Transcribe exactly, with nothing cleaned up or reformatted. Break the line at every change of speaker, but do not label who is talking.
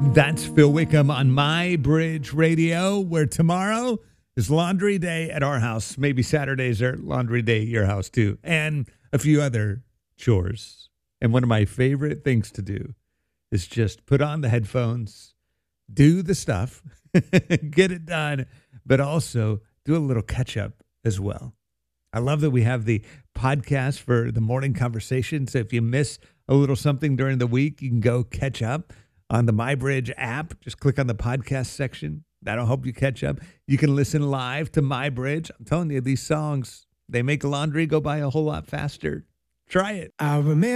That's Phil Wickham on My Bridge Radio, where tomorrow is laundry day at our house. Maybe Saturdays are laundry day at your house too, and a few other chores. And one of my favorite things to do is just put on the headphones, do the stuff, get it done, but also do a little catch up as well. I love that we have the podcast for the morning conversation. So if you miss a little something during the week, you can go catch up on the MyBridge app. Just click on the podcast section. That'll help you catch up. You can listen live to MyBridge. I'm telling you, these songs, they make laundry go by a whole lot faster. Try it.
I remember.